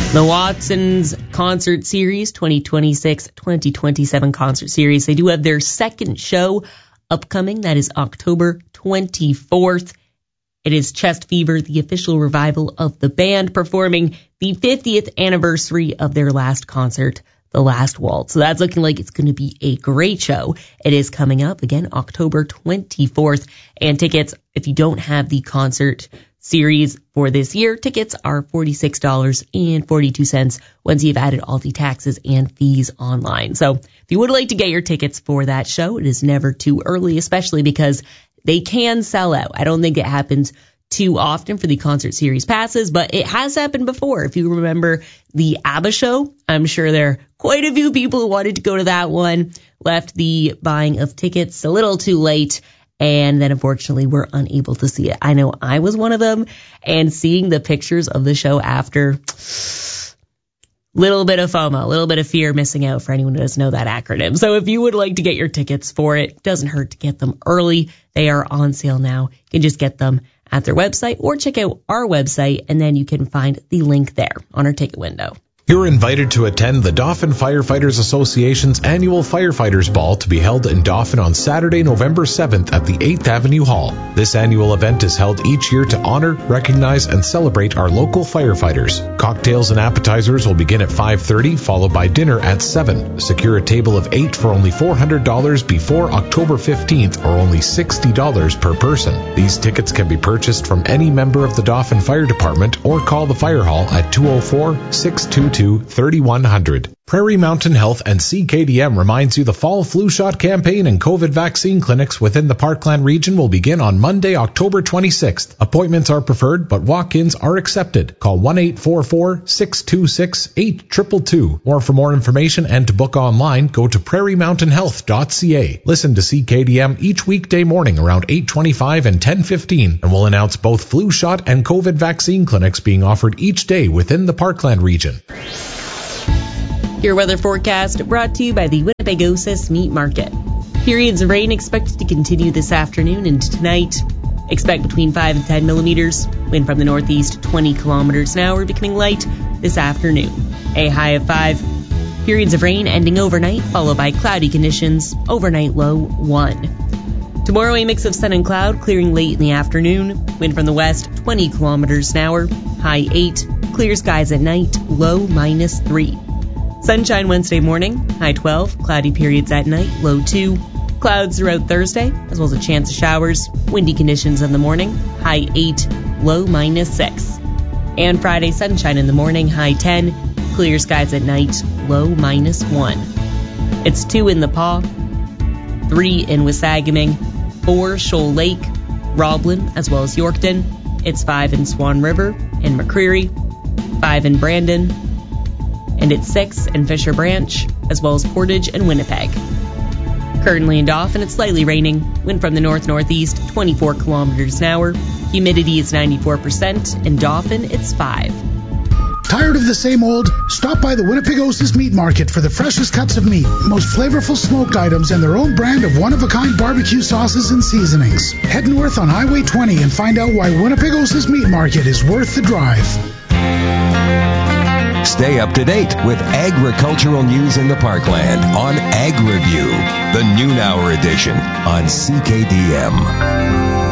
The Watsons Concert Series, 2026-2027 Concert Series. They do have their second show upcoming. That is October 24th. It is Chest Fever, the official revival of the band, performing the 50th anniversary of their last concert, The Last Waltz. So that's looking like it's going to be a great show. It is coming up, again, October 24th. And tickets, if you don't have the concert series for this year, tickets are $46.42 once you've added all the taxes and fees online. So if you would like to get your tickets for that show, it is never too early, especially because they can sell out. I don't think it happens too often for the concert series passes, but it has happened before. If you remember the ABBA show, I'm sure there are quite a few people who wanted to go to that one, left the buying of tickets a little too late, and then unfortunately were unable to see it. I know I was one of them, and seeing the pictures of the show after, little bit of FOMO, a little bit of fear missing out for anyone who doesn't know that acronym. So if you would like to get your tickets for it, doesn't hurt to get them early. They are on sale now. You can just get them at their website or check out our website, and then you can find the link there on our ticket window. You're invited to attend the Dauphin Firefighters Association's annual Firefighters Ball to be held in Dauphin on Saturday, November 7th at the 8th Avenue Hall. This annual event is held each year to honor, recognize, and celebrate our local firefighters. Cocktails and appetizers will begin at 5:30, followed by dinner at 7. Secure a table of 8 for only $400 before October 15th, or only $60 per person. These tickets can be purchased from any member of the Dauphin Fire Department or call the Fire Hall at 204-622-3100. Prairie Mountain Health and CKDM reminds you the fall flu shot campaign and COVID vaccine clinics within the Parkland region will begin on Monday, October 26th. Appointments are preferred, but walk-ins are accepted. Call 1-844-626-8222. Or for more information and to book online, go to prairiemountainhealth.ca. Listen to CKDM each weekday morning around 8:25 and 10:15, and we'll announce both flu shot and COVID vaccine clinics being offered each day within the Parkland region. Your weather forecast brought to you by the Winnepegosis Meat Market. Periods of rain expected to continue this afternoon into tonight. Expect between 5 and 10 millimeters. Wind from the northeast 20 kilometers an hour, becoming light this afternoon. A high of 5. Periods of rain ending overnight, followed by cloudy conditions. Overnight low 1. Tomorrow a mix of sun and cloud, clearing late in the afternoon. Wind from the west 20 kilometers an hour. High 8. Clear skies at night. Low -3. Sunshine Wednesday morning, high 12, cloudy periods at night, low 2. Clouds throughout Thursday, as well as a chance of showers, windy conditions in the morning, high 8, low -6. And Friday, sunshine in the morning, high 10, clear skies at night, low -1. It's 2 in the Paw, 3 in Wasagaming, 4 Shoal Lake, Roblin, as well as Yorkton. It's 5 in Swan River and McCreary, 5 in Brandon, and it's 6 in Fisher Branch, as well as Portage and Winnipeg. Currently in Dauphin, it's slightly raining. Wind from the north-northeast, 24 kilometers an hour. Humidity is 94%. In Dauphin, it's 5. Tired of the same old? Stop by the Winnepegosis Meat Market for the freshest cuts of meat, most flavorful smoked items, and their own brand of one-of-a-kind barbecue sauces and seasonings. Head north on Highway 20 and find out why Winnepegosis Meat Market is worth the drive. Stay up to date with agricultural news in the Parkland on Ag Review, the noon hour edition on CKDM.